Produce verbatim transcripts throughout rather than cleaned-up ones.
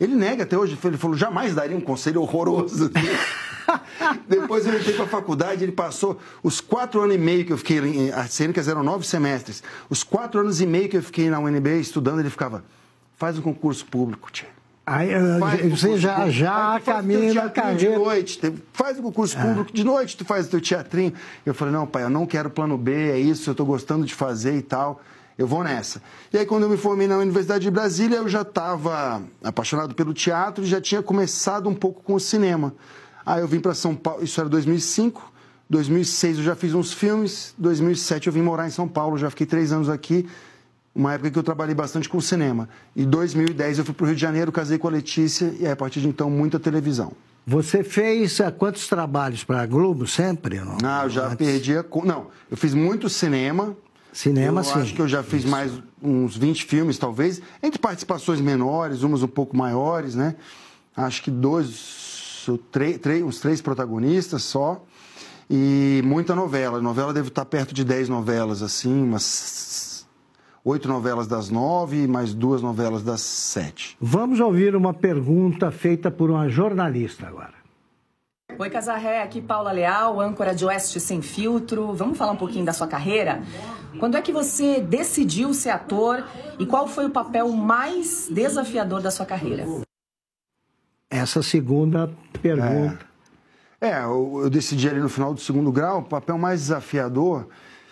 Ele nega até hoje, ele falou, jamais daria um conselho horroroso. Depois eu entrei para a faculdade, ele passou os quatro anos e meio que eu fiquei, as cênicas eram nove semestres, os quatro anos e meio que eu fiquei na U N B estudando, ele ficava, faz um concurso público, tia. Aí, você já, já caminha na carreira. De noite, faz o concurso público, ah. de noite tu faz o teu teatrinho. Eu falei, não, pai, eu não quero plano B, é isso, eu estou gostando de fazer e tal, eu vou nessa. E aí, quando eu me formei na Universidade de Brasília, eu já estava apaixonado pelo teatro e já tinha começado um pouco com o cinema. Aí eu vim para São Paulo, isso era dois mil e cinco, dois mil e seis eu já fiz uns filmes, dois mil e sete eu vim morar em São Paulo, já fiquei três anos aqui. Uma época que eu trabalhei bastante com cinema. Em dois mil e dez eu fui para o Rio de Janeiro, casei com a Letícia e aí, a partir de então muita televisão. Você fez uh, quantos trabalhos para a Globo sempre? Não, ah, eu já Antes... perdi a... Não, eu fiz muito cinema. Cinema, eu sim. acho que eu já fiz Isso. mais uns vinte filmes, talvez, entre participações menores, umas um pouco maiores, né? Acho que dois, três, três, uns três protagonistas só. E muita novela. A novela deve estar perto de dez novelas, assim, umas... Oito novelas das nove, mais duas novelas das sete. Vamos ouvir uma pergunta feita por uma jornalista agora. Oi, Casarré, aqui Paula Leal, âncora de Oeste Sem Filtro. Vamos falar um pouquinho da sua carreira? Quando é que você decidiu ser ator e qual foi o papel mais desafiador da sua carreira? Essa segunda pergunta. É, é eu, eu decidi ali no final do segundo grau, o papel mais desafiador...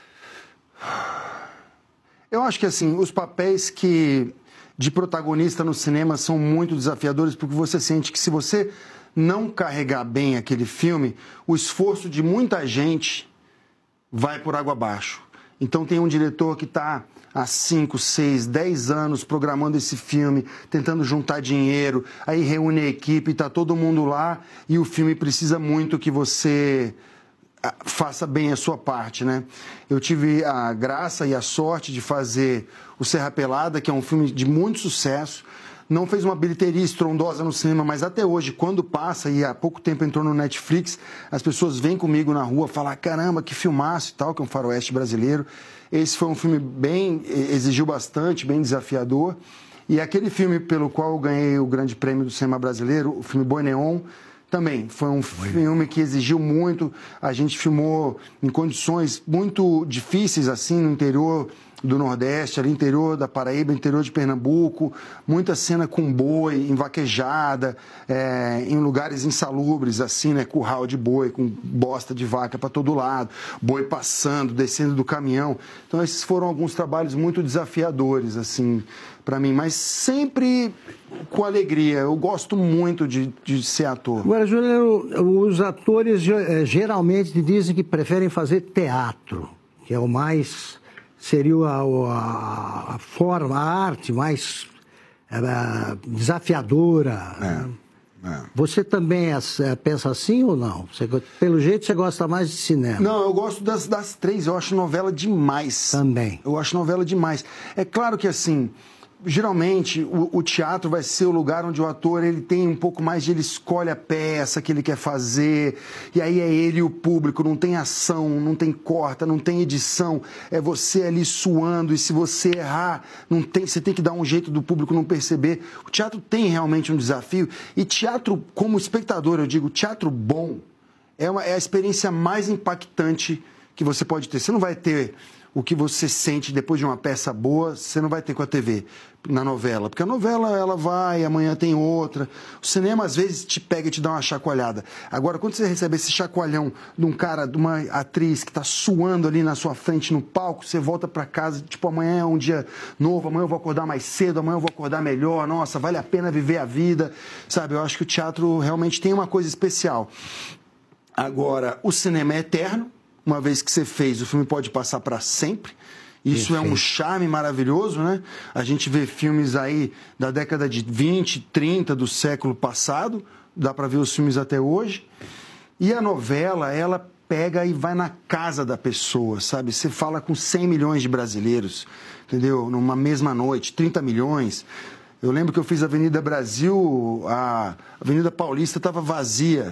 Eu acho que, assim, os papéis que de protagonista no cinema são muito desafiadores porque você sente que se você não carregar bem aquele filme, o esforço de muita gente vai por água abaixo. Então tem um diretor que está há cinco, seis, dez anos programando esse filme, tentando juntar dinheiro, aí reúne a equipe, está todo mundo lá e o filme precisa muito que você... faça bem a sua parte, né? Eu tive a graça e a sorte de fazer o Serra Pelada, que é um filme de muito sucesso. Não fez uma bilheteria estrondosa no cinema, mas até hoje, quando passa, e há pouco tempo entrou no Netflix, as pessoas vêm comigo na rua falar, caramba, que filmaço e tal, que é um faroeste brasileiro. Esse foi um filme bem, exigiu bastante, bem desafiador. E aquele filme pelo qual eu ganhei o grande prêmio do cinema brasileiro, o filme Boi Neon, também foi um filme que exigiu muito. A gente filmou em condições muito difíceis, assim, no interior do Nordeste, ali interior da Paraíba, interior de Pernambuco. Muita cena com boi, em vaquejada, é, em lugares insalubres, assim, né? Curral de boi, com bosta de vaca para todo lado, boi passando, descendo do caminhão. Então, esses foram alguns trabalhos muito desafiadores, assim, para mim, mas sempre com alegria. Eu gosto muito de, de ser ator. Agora, Juliano, os atores geralmente dizem que preferem fazer teatro, que é o mais... seria a, a, a forma, a arte mais a, desafiadora. É, é. Você também é, pensa assim ou não? Você, pelo jeito, você gosta mais de cinema. Não, eu gosto das, das três. Eu acho novela demais. Também. Eu acho novela demais. É claro que, assim... Geralmente, o, o teatro vai ser o lugar onde o ator ele tem um pouco mais de... Ele escolhe a peça que ele quer fazer, e aí é ele e o público, não tem ação, não tem corta, não tem edição, é você ali suando, e se você errar, não tem, você tem que dar um jeito do público não perceber. O teatro tem realmente um desafio, e teatro, como espectador, eu digo, teatro bom é, uma, é a experiência mais impactante que você pode ter. Você não vai ter... o que você sente depois de uma peça boa, você não vai ter com a T V, na novela. Porque a novela, ela vai, amanhã tem outra. O cinema, às vezes, te pega e te dá uma chacoalhada. Agora, quando você recebe esse chacoalhão de um cara, de uma atriz que está suando ali na sua frente no palco, você volta para casa, tipo, amanhã é um dia novo, amanhã eu vou acordar mais cedo, amanhã eu vou acordar melhor, nossa, vale a pena viver a vida, sabe? Eu acho que o teatro realmente tem uma coisa especial. Agora, o cinema é eterno. Uma vez que você fez, o filme pode passar para sempre. Isso Perfeito. É um charme maravilhoso, né? A gente vê filmes aí da década de vinte, trinta do século passado, dá para ver os filmes até hoje. E a novela, ela pega e vai na casa da pessoa, sabe? Você fala com cem milhões de brasileiros, entendeu? Numa mesma noite, trinta milhões. Eu lembro que eu fiz a Avenida Brasil, a Avenida Paulista estava vazia.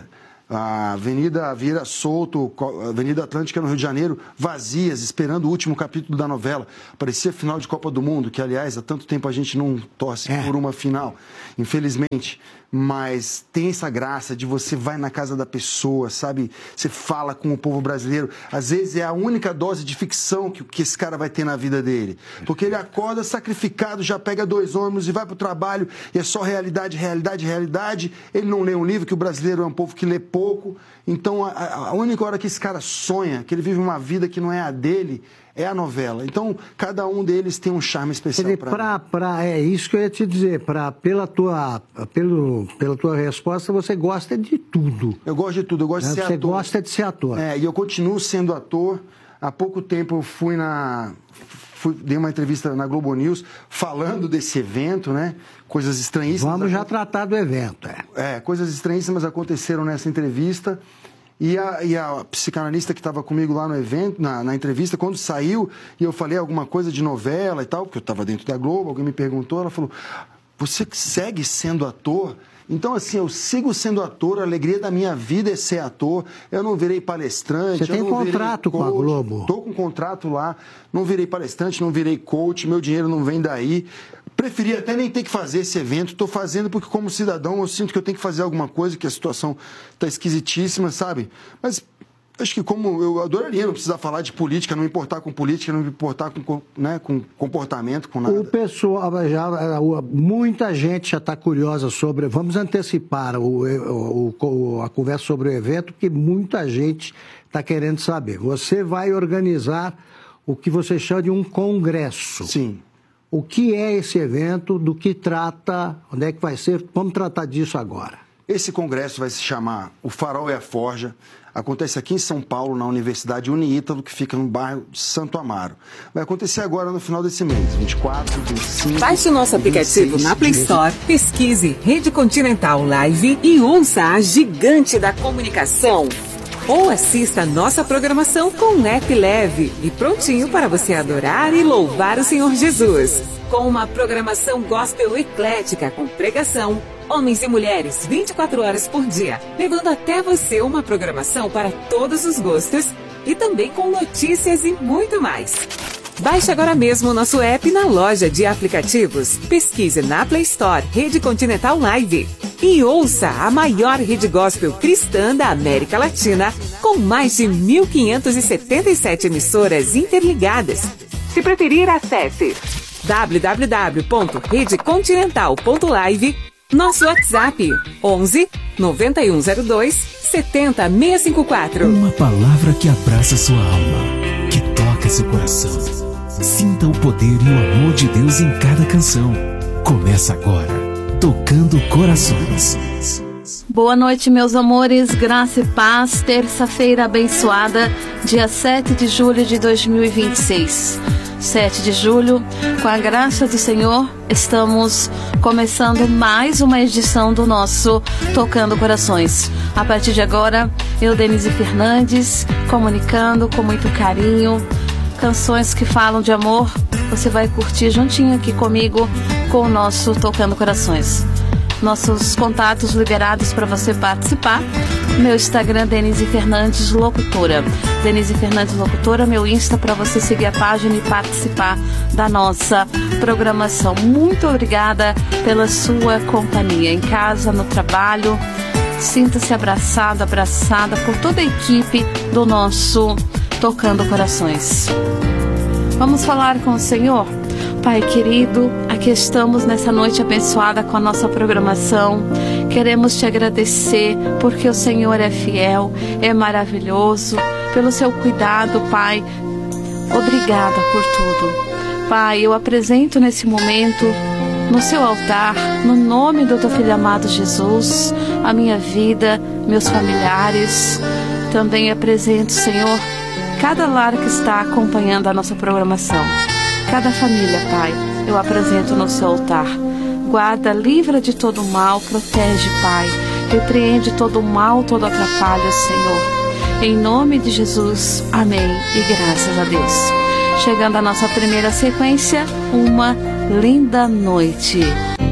A Avenida Vieira Solto, a Avenida Atlântica no Rio de Janeiro, vazias, esperando o último capítulo da novela. Parecia final de Copa do Mundo, que, aliás, há tanto tempo a gente não torce é. por uma final, infelizmente. Mas tem essa graça de você vai na casa da pessoa, sabe? Você fala com o povo brasileiro. Às vezes é a única dose de ficção que, que esse cara vai ter na vida dele. Porque ele acorda sacrificado, já pega dois ônibus e vai para o trabalho, e é só realidade, realidade, realidade. Ele não lê um livro, que o brasileiro é um povo que lê pouco. Então, a, a única hora que esse cara sonha, que ele vive uma vida que não é a dele, é a novela. Então, cada um deles tem um charme especial para mim. É isso que eu ia te dizer. Pra, pela, tua, pelo, pela tua resposta, você gosta de tudo. Eu gosto de tudo. Eu gosto é, de ser você ator. Você gosta de ser ator. É, e eu continuo sendo ator. Há pouco tempo eu fui na... Fui, dei uma entrevista na Globo News falando desse evento, né? Coisas estranhíssimas. Vamos já tratar do evento, é. É, coisas estranhíssimas aconteceram nessa entrevista. E a, e a psicanalista que estava comigo lá no evento, na, na entrevista, quando saiu, e eu falei alguma coisa de novela e tal, porque eu estava dentro da Globo, alguém me perguntou, ela falou, você segue sendo ator? Então, assim, eu sigo sendo ator, a alegria da minha vida é ser ator, eu não virei palestrante. Você tem contrato com a Globo? Estou com contrato lá, não virei palestrante, não virei coach, meu dinheiro não vem daí. Preferi até nem ter que fazer esse evento, estou fazendo porque como cidadão eu sinto que eu tenho que fazer alguma coisa, que a situação está esquisitíssima, sabe? Mas acho que como eu adoraria não precisar falar de política, não me importar com política, não me importar com, né, com comportamento, com nada. O pessoal, já, muita gente já está curiosa sobre, vamos antecipar o, o, o, a conversa sobre o evento, porque muita gente está querendo saber. Você vai organizar o que você chama de um congresso. Sim. O que é esse evento, do que trata, onde é que vai ser? Vamos tratar disso agora. Esse congresso vai se chamar O Farol e a Forja. Acontece aqui em São Paulo, na Universidade Uniítalo, que fica no bairro de Santo Amaro. Vai acontecer agora no final desse mês, vinte e quatro, vinte e cinco... Baixe o nosso aplicativo na Play Store, pesquise Rede Continental Live e ouça a gigante da comunicação. Ou assista a nossa programação com um app leve e prontinho para você adorar e louvar o Senhor Jesus. Com uma programação gospel eclética, com pregação, homens e mulheres, vinte e quatro horas por dia, levando até você uma programação para todos os gostos e também com notícias e muito mais. Baixe agora mesmo o nosso app na loja de aplicativos. Pesquise na Play Store Rede Continental Live e ouça a maior rede gospel cristã da América Latina, com mais de mil quinhentas e setenta e sete emissoras interligadas. Se preferir, acesse w w w ponto rede continental ponto live, nosso WhatsApp onze, noventa e um zero dois, setenta, seiscentos e cinquenta e quatro. Uma palavra que abraça sua alma, que toca seu coração. Sinta o poder e o amor de Deus em cada canção. Começa agora, Tocando Corações. Boa noite, meus amores, graça e paz. Terça-feira abençoada, dia sete de julho de dois mil e vinte e seis. sete de julho, com a graça do Senhor, estamos começando mais uma edição do nosso Tocando Corações. A partir de agora, eu, Denise Fernandes, comunicando com muito carinho, canções que falam de amor, você vai curtir juntinho aqui comigo com o nosso Tocando Corações. Nossos contatos liberados para você participar. Meu Instagram, Denise Fernandes Locutora. Denise Fernandes Locutora, meu Insta, para você seguir a página e participar da nossa programação. Muito obrigada pela sua companhia, em casa, no trabalho. Sinta-se abraçado, abraçada por toda a equipe do nosso Tocando Corações. Vamos falar com o Senhor? Pai querido, aqui estamos nessa noite abençoada com a nossa programação. Queremos te agradecer porque o Senhor é fiel, é maravilhoso, pelo seu cuidado, Pai. Obrigada por tudo. Pai, eu apresento nesse momento, no seu altar, no nome do teu Filho amado Jesus, a minha vida, meus familiares. Também apresento, Senhor, cada lar que está acompanhando a nossa programação. Cada família, Pai, eu apresento no seu altar. Guarda, livra de todo mal, protege, Pai. Repreende todo mal, todo atrapalho, Senhor. Em nome de Jesus, amém e graças a Deus. Chegando à nossa primeira sequência, Uma Linda Noite.